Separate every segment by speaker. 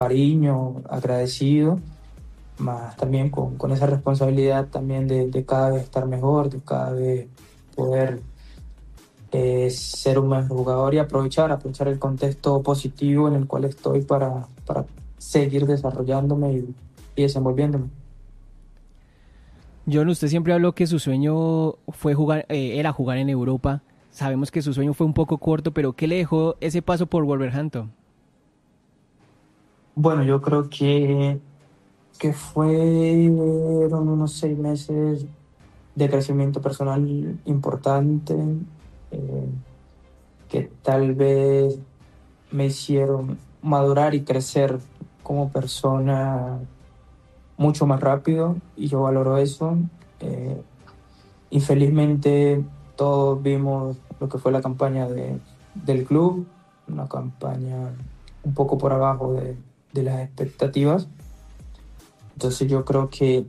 Speaker 1: cariño, agradecido, más también con esa responsabilidad también de cada vez estar mejor, de cada vez poder ser un mejor jugador y aprovechar el contexto positivo en el cual estoy para seguir desarrollándome y desenvolviéndome.
Speaker 2: John, usted siempre habló que su sueño fue jugar, era jugar en Europa. Sabemos que su sueño fue un poco corto, pero ¿qué le dejó ese paso por Wolverhampton?
Speaker 1: Bueno, yo creo que fueron unos 6 meses de crecimiento personal importante, eh, que tal vez me hicieron madurar y crecer como persona mucho más rápido y yo valoro eso. Eh, Infelizmente todos vimos lo que fue la campaña del club, una campaña un poco por abajo de las expectativas. Entonces yo creo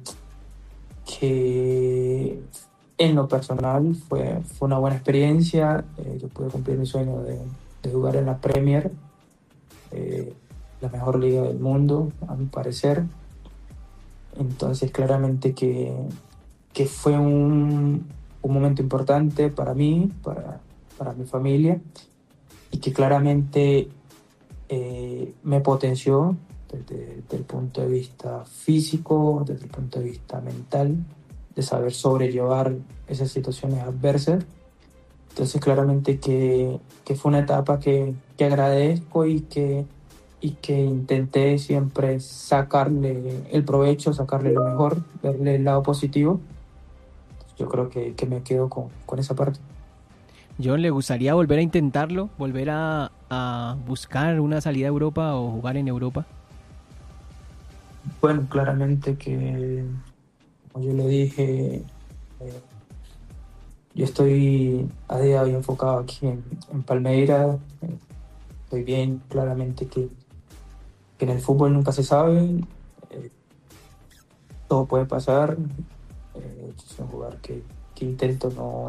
Speaker 1: que en lo personal fue una buena experiencia. Yo pude cumplir mi sueño de jugar en la Premier, eh, la mejor liga del mundo, a mi parecer. Entonces claramente que fue un momento importante para mí, para mi familia, y que claramente me potenció desde el punto de vista físico, desde el punto de vista mental, de saber sobrellevar esas situaciones adversas. Entonces claramente que fue una etapa que agradezco y que intenté siempre sacarle el provecho, sacarle lo mejor, verle el lado positivo. Yo creo que me quedo con esa parte.
Speaker 2: John, ¿le gustaría volver a intentarlo? ¿Volver a buscar una salida a Europa o jugar en Europa?
Speaker 1: Bueno, claramente que, como yo le dije, eh, yo estoy a día de hoy enfocado aquí en Palmeiras. Estoy bien, claramente que en el fútbol nunca se sabe, eh, todo puede pasar. Yo soy un jugador que intento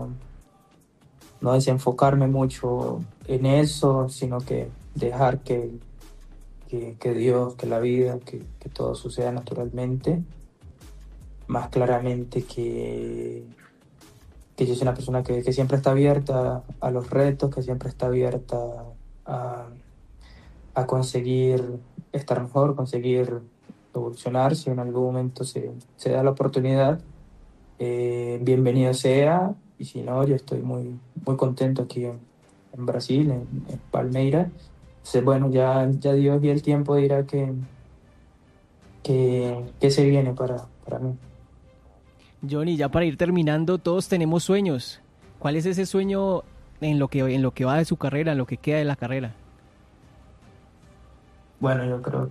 Speaker 1: no desenfocarme mucho en eso, sino que dejar que Dios, que la vida, que todo suceda naturalmente. Más claramente que yo soy una persona que siempre está abierta a los retos, que siempre está abierta a, a conseguir estar mejor, conseguir evolucionar. Si en algún momento se da la oportunidad, bienvenido sea. Y si no, yo estoy muy contento aquí en Brasil, en Palmeiras. Entonces, bueno, ya Dios y el tiempo dirá que se viene para mí.
Speaker 2: Johnny, ya para ir terminando, todos tenemos sueños. ¿Cuál es ese sueño en lo que va de su carrera, en lo que queda de la carrera?
Speaker 1: Bueno, yo creo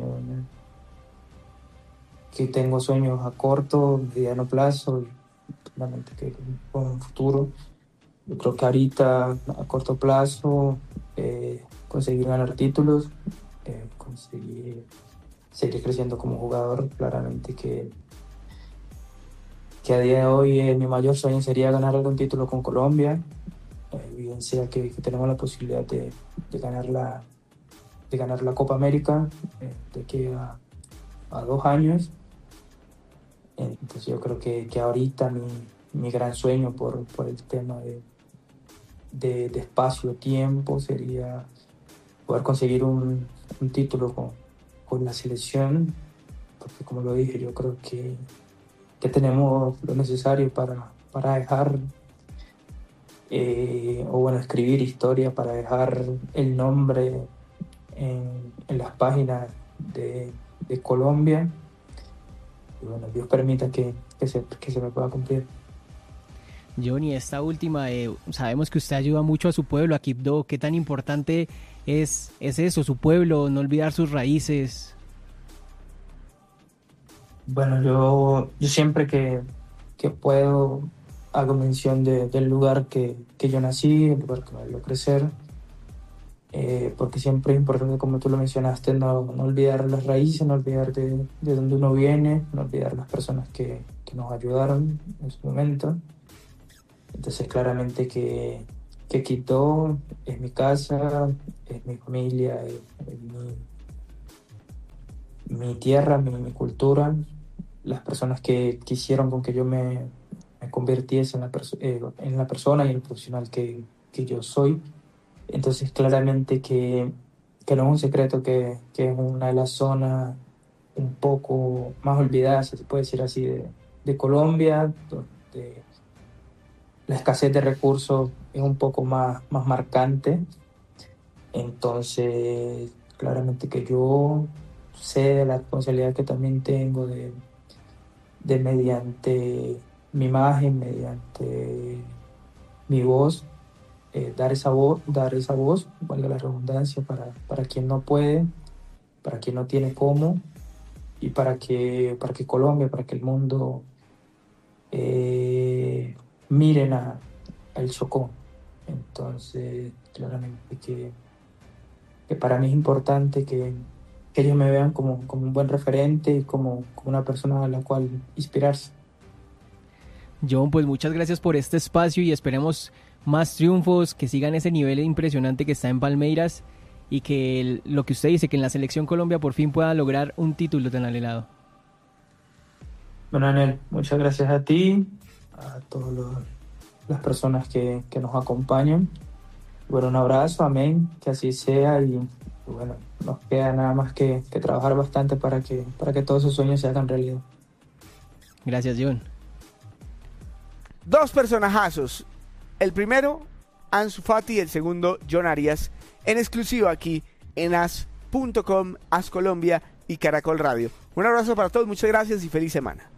Speaker 1: que tengo sueños a corto, mediano plazo y claramente que con un futuro. Yo creo que ahorita a corto plazo conseguir ganar títulos, conseguir seguir creciendo como jugador. Claramente que a día de hoy mi mayor sueño sería ganar algún título con Colombia. Bien sea que tenemos la posibilidad de ganar la Copa América de aquí a 2 años. Entonces yo creo que ahorita mi gran sueño por el tema de espacio-tiempo sería poder conseguir un título con la selección, porque como lo dije, yo creo que tenemos lo necesario para dejar, o bueno, escribir historia, para dejar el nombre en las páginas de Colombia. Y bueno, Dios permita que se me pueda cumplir.
Speaker 2: Johnny, esta última, sabemos que usted ayuda mucho a su pueblo, a Quibdó. ¿Qué tan importante es eso, su pueblo, no olvidar sus raíces?
Speaker 1: Bueno, yo siempre que puedo hago mención del lugar que yo nací, el lugar que me vio crecer, porque siempre es importante, como tú lo mencionaste, no olvidar las raíces, no olvidar de dónde uno viene, no olvidar las personas que nos ayudaron en su momento. Entonces, claramente que Quito es mi casa, es mi familia, es mi tierra, mi cultura, las personas que quisieron con que yo me convirtiese en la persona y el profesional que yo soy. Entonces, claramente que no es un secreto que es una de las zonas un poco más olvidadas, si se puede decir así, de Colombia, donde la escasez de recursos es un poco más marcante. Entonces, claramente que yo sé de la responsabilidad que también tengo de mediante mi imagen, mediante mi voz, dar esa voz, valga la redundancia, para quien no puede, para quien no tiene cómo, y para que Colombia, para que el mundo eh, miren al Chocó. Entonces, claramente que para mí es importante que ellos me vean como un buen referente y como una persona a la cual inspirarse.
Speaker 2: John, pues muchas gracias por este espacio y esperemos más triunfos, que sigan ese nivel impresionante que está en Palmeiras y que lo que usted dice, que en la selección Colombia por fin pueda lograr un título tan anhelado.
Speaker 1: Bueno, Anel, muchas gracias a ti, a todas las personas que nos acompañan. Bueno, un abrazo, amén, que así sea y bueno, nos queda nada más que trabajar bastante para que todos esos sueños se hagan realidad.
Speaker 2: Gracias, John.
Speaker 3: Dos personajazos. El primero, Ansu Fati, y el segundo, John Arias, en exclusiva aquí en as.com, As Colombia y Caracol Radio. Un abrazo para todos, muchas gracias y feliz semana.